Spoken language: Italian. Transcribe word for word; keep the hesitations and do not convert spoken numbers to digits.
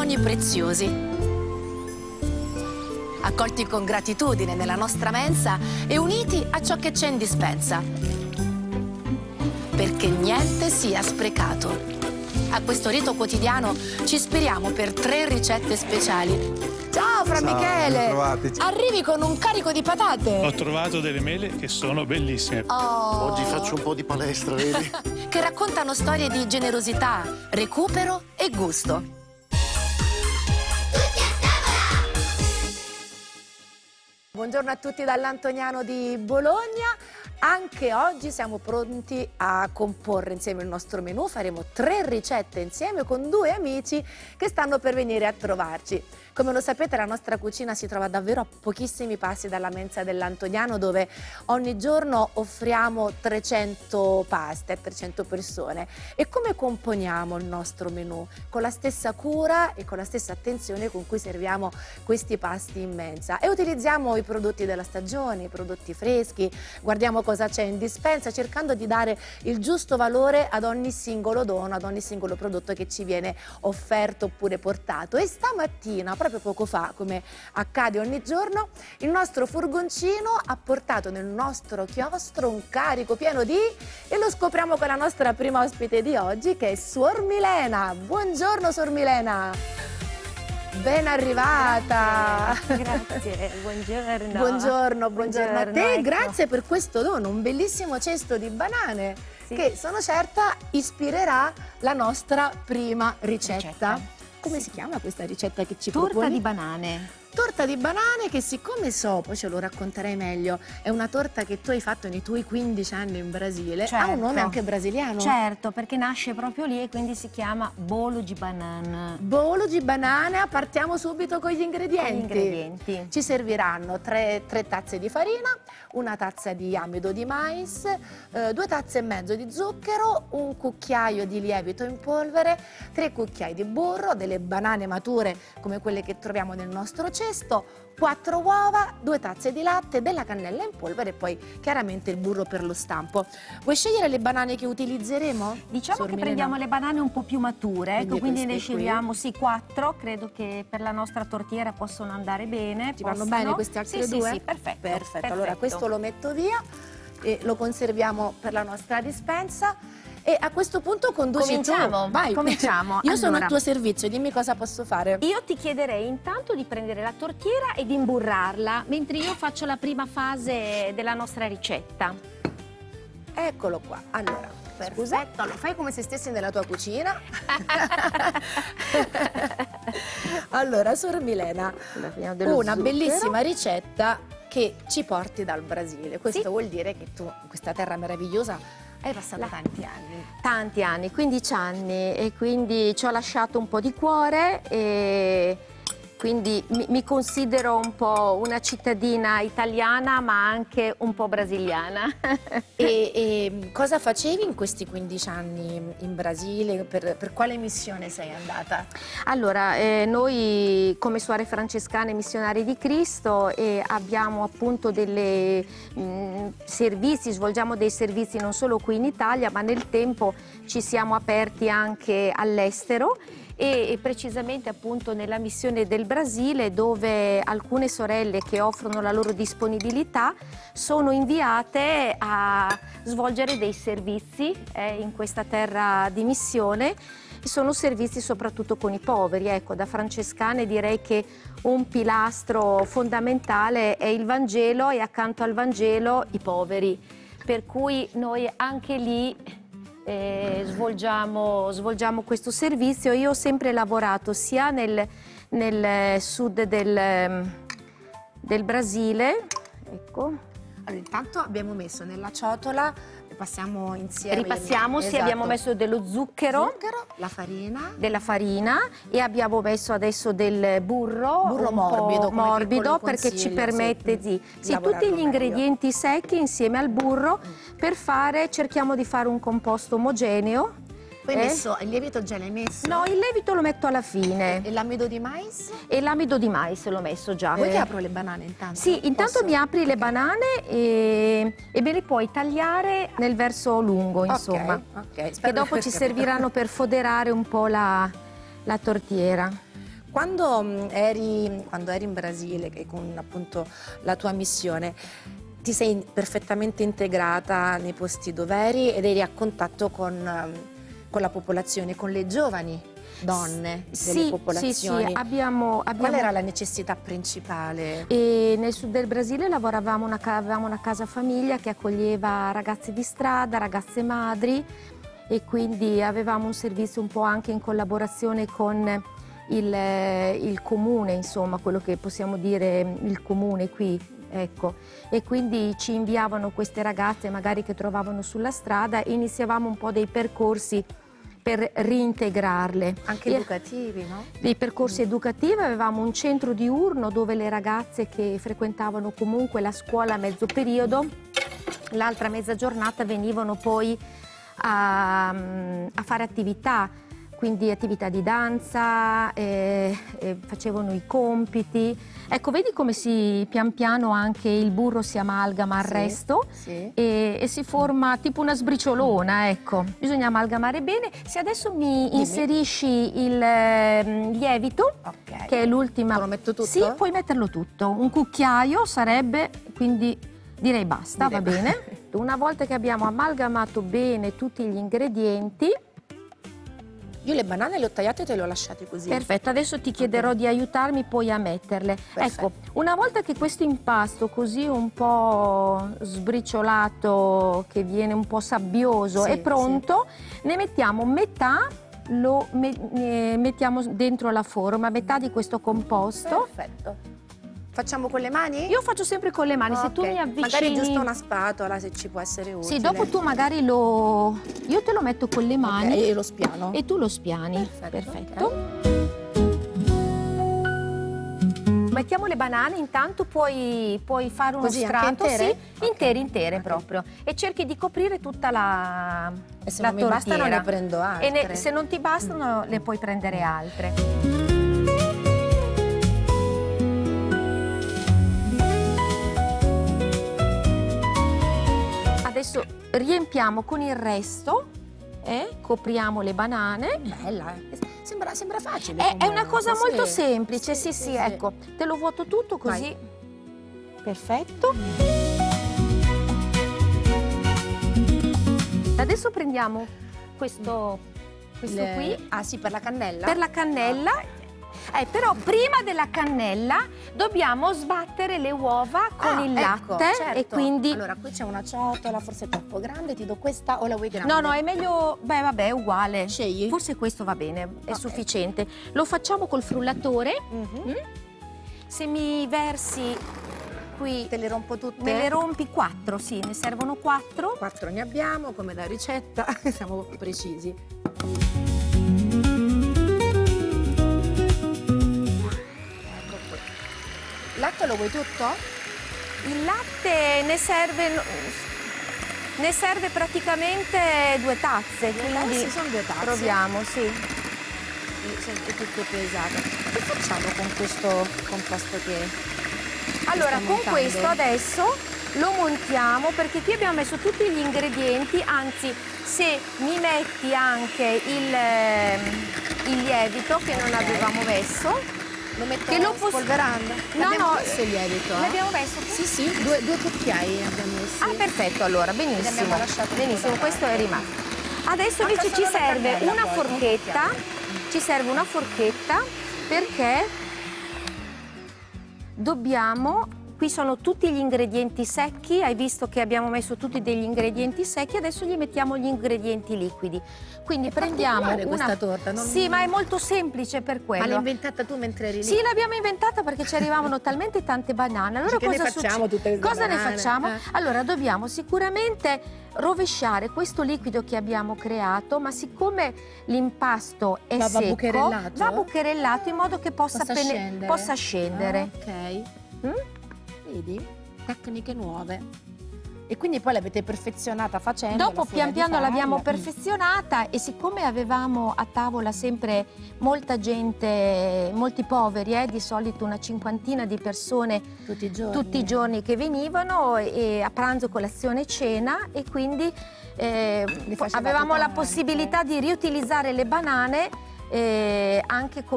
sogni preziosi, accolti con gratitudine nella nostra mensa e uniti a ciò che c'è in dispensa, perché niente sia sprecato. A questo rito quotidiano ci ispiriamo per tre ricette speciali. Ciao Fra Ciao, Michele! bentrovati. Arrivi con un carico di patate! Ho trovato delle mele che sono bellissime. Oh. Oggi faccio un po' di palestra, vedi? Che raccontano storie di generosità, recupero e gusto. Buongiorno a tutti dall'Antoniano di Bologna. Anche oggi siamo pronti a comporre insieme il nostro menù. Faremo tre ricette insieme con due amici che stanno per venire a trovarci. Come lo sapete, la nostra cucina si trova davvero a pochissimi passi dalla mensa dell'Antoniano, dove ogni giorno offriamo trecento paste a trecento persone. E come componiamo il nostro menù? Con la stessa cura e con la stessa attenzione con cui serviamo questi pasti in mensa. E utilizziamo i prodotti della stagione, i prodotti freschi, guardiamo cosa c'è in dispensa, cercando di dare il giusto valore ad ogni singolo dono, ad ogni singolo prodotto che ci viene offerto oppure portato. E stamattina, proprio poco fa, come accade ogni giorno, il nostro furgoncino ha portato nel nostro chiostro un carico pieno di... e lo scopriamo con la nostra prima ospite di oggi, che è Suor Milena. Buongiorno Suor Milena! Ben arrivata! Grazie, grazie. Buongiorno. Buongiorno, buongiorno a te, ecco. Grazie per questo dono, un bellissimo cesto di banane, sì, che sono certa ispirerà la nostra prima ricetta. Ricetta. Come sì. si chiama questa ricetta che ci Torta proponi? di banane. Torta di banane che, siccome so, poi ce lo racconterai meglio, è una torta che tu hai fatto nei tuoi quindici anni in Brasile, Certo. ha un nome anche brasiliano? Certo, perché nasce proprio lì e quindi si chiama bolo di banana. Bolo di banana, partiamo subito con gli ingredienti. Con gli ingredienti. Ci serviranno tre, tre tazze di farina, una tazza di amido di mais, eh, due tazze e mezzo di zucchero, un cucchiaio di lievito in polvere, tre cucchiai di burro, delle banane mature come quelle che troviamo nel nostro cesto, quattro uova, due tazze di latte, della cannella in polvere e poi chiaramente il burro per lo stampo. Vuoi scegliere le banane che utilizzeremo? Diciamo Sor che Milena? prendiamo le banane un po' più mature, ecco, Quindi quindi ne queste qui? scegliamo sì quattro, credo che per la nostra tortiera possono andare bene. Ti vanno possono? bene queste altre sì, due? Sì, sì, perfetto. Perfetto, allora questo lo metto via e lo conserviamo per la nostra dispensa. E a questo punto conduci Cominciamo, tu. Vai. cominciamo. Io sono Allora, a tuo servizio, dimmi cosa posso fare. Io ti chiederei intanto di prendere la tortiera e di imburrarla, mentre io faccio la prima fase della nostra ricetta. Eccolo qua, allora, perfetto, lo fai come se stessi nella tua cucina. Allora, Sor Milena, una bellissima ricetta che ci porti dal Brasile. Questo Sì. vuol dire che tu, in questa terra meravigliosa, hai passato La- tanti anni. Tanti anni, quindici anni, e quindi ci ho lasciato un po' di cuore e quindi mi, mi considero un po' una cittadina italiana ma anche un po' brasiliana. E, e cosa facevi in questi quindici anni in Brasile? Per, per quale missione sei andata? Allora, eh, noi come suore francescane missionari di Cristo eh, abbiamo appunto dei servizi, svolgiamo dei servizi non solo qui in Italia, ma nel tempo ci siamo aperti anche all'estero. E precisamente appunto nella missione del Brasile, dove alcune sorelle che offrono la loro disponibilità sono inviate a svolgere dei servizi eh, in questa terra di missione. Sono servizi soprattutto con i poveri. Ecco, da francescane direi che un pilastro fondamentale è il Vangelo e accanto al Vangelo i poveri, per cui noi anche lì Eh, svolgiamo, svolgiamo questo servizio. Io ho sempre lavorato sia nel, nel sud del, del Brasile, ecco. Allora, intanto abbiamo messo nella ciotola, passiamo insieme. Ripassiamo, sì, Esatto. abbiamo messo dello zucchero, Zucchero, la farina, della farina e abbiamo messo adesso del burro, Burro un morbido, po' come morbido, piccolo perché ci consiglio, permette sì, di, di sì, lavorarlo tutti gli meglio. ingredienti secchi insieme al burro per fare, cerchiamo di fare un composto omogeneo. Poi hai Eh? messo il lievito, già l'hai messo? No, il lievito lo metto alla fine. E l'amido di mais? E l'amido di mais l'ho messo già. Vuoi Eh, che apro le banane intanto? Sì, intanto Posso? mi apri le Ok. banane e, e me le puoi tagliare nel verso lungo, insomma. Ok, ok. Che Spero dopo di ci aver capito. serviranno per foderare un po' la, la tortiera. Quando mh, eri, quando eri in Brasile, che con appunto la tua missione, ti sei perfettamente integrata nei posti dove eri ed eri a contatto con, um, con la popolazione, con le giovani donne sì, delle popolazioni. Sì, sì, abbiamo, abbiamo... Qual era la necessità principale? E nel sud del Brasile lavoravamo una, avevamo una casa famiglia che accoglieva ragazze di strada, ragazze madri, e quindi avevamo un servizio un po' anche in collaborazione con il, il comune, insomma, quello che possiamo dire il comune qui, ecco. E quindi ci inviavano queste ragazze magari che trovavano sulla strada e iniziavamo un po' dei percorsi per reintegrarle. Anche e educativi, no? Dei percorsi mm. educativi, avevamo un centro diurno dove le ragazze che frequentavano comunque la scuola a mezzo periodo, l'altra mezza giornata venivano poi a, a fare attività, quindi attività di danza, eh, eh, facevano i compiti. Ecco, vedi come si pian piano anche il burro si amalgama al sì, resto sì. E, e si forma tipo una sbriciolona, ecco. Bisogna amalgamare bene. Se adesso mi Dimmi. inserisci il eh, lievito, okay. che è l'ultima... Lo metto tutto? Sì, puoi metterlo tutto. Un cucchiaio sarebbe, quindi direi basta, direi va bene. Una volta che abbiamo amalgamato bene tutti gli ingredienti, io le banane le ho tagliate e te le ho lasciate così. Perfetto, adesso ti chiederò okay. di aiutarmi poi a metterle. Perfetto. Ecco, una volta che questo impasto così un po' sbriciolato, che viene un po' sabbioso, sì, è pronto, sì. ne mettiamo metà, lo me mettiamo dentro la forma, metà di questo composto. Perfetto. Facciamo con le mani? Io faccio sempre con le mani, okay. se tu mi avvicini... Magari giusto una spatola, se ci può essere utile. Sì, dopo tu magari lo... Io te lo metto con le mani. Okay, e lo spiano. E tu lo spiani. Perfetto. Perfetto. Okay. Mettiamo le banane, intanto puoi, puoi fare uno Così, strato. anche intere? Sì, Okay. intere, intere Okay. proprio. E cerchi di coprire tutta la E se la non mi bastano tortiera. ne prendo altre. E ne, se non ti bastano ne puoi prendere altre. Adesso riempiamo con il resto, eh? Copriamo le banane. Bella, eh? sembra, sembra facile. È, è una cosa sì. molto semplice, sì, sì, sì, sì, ecco. Te lo vuoto tutto così. Vai. Perfetto. Adesso prendiamo questo, questo Le... qui. Ah sì, per la cannella? Per la cannella. Ah. Eh, però prima della cannella dobbiamo sbattere le uova con ah, il ecco, latte, certo. e quindi... Allora, qui c'è una ciotola, forse è troppo grande, ti do questa o la vuoi grande? No, no, è meglio... Beh, vabbè, è uguale. Scegli? Forse questo va bene, è okay. sufficiente. Lo facciamo col frullatore. Mm-hmm. mm? Se mi versi qui... Te le rompo tutte? Me le rompi quattro, sì, ne servono quattro. Quattro ne abbiamo, come da ricetta, siamo precisi. Il latte lo vuoi tutto? Il latte ne serve, ne serve praticamente due tazze, quindi sì, sono due tazze. proviamo, sì. È tutto pesato. Che facciamo con questo composto che Allora, che con montando? questo adesso lo montiamo, perché qui abbiamo messo tutti gli ingredienti, anzi, se mi metti anche il, il lievito che non okay. avevamo messo, lo metto che lo spolverando? No, l'abbiamo no, messo il lievito? Eh? L'abbiamo messo? Sì, sì, due, due cucchiai abbiamo messo. Ah, perfetto, allora, benissimo. abbiamo lasciato benissimo, questo è rimasto. Adesso Manca invece ci solo la serve cannella, una poi, forchetta, ci serve una forchetta perché dobbiamo... Qui sono tutti gli ingredienti secchi, hai visto che abbiamo messo tutti degli ingredienti secchi, adesso gli mettiamo gli ingredienti liquidi. Quindi è prendiamo una... questa torta, non... Sì, ma è molto semplice per quello. Ma l'hai inventata tu mentre eri lì? Sì, l'abbiamo inventata perché ci arrivavano talmente tante banane. Allora che cosa ne facciamo succede? tutte queste Cosa banane? ne facciamo? Eh. Allora dobbiamo sicuramente rovesciare questo liquido che abbiamo creato, ma siccome l'impasto è va, secco, va bucherellato? va bucherellato in modo che possa, possa scendere. Possa scendere. Ah, ok. Mm? Vedi? Tecniche nuove. E quindi poi l'avete perfezionata facendo. Dopo pian piano l'abbiamo perfezionata, e siccome avevamo a tavola sempre molta gente, molti poveri, eh, di solito una cinquantina di persone tutti i giorni, tutti i giorni che venivano, e a pranzo, colazione e cena, e quindi eh, avevamo la possibilità di riutilizzare le banane eh, anche come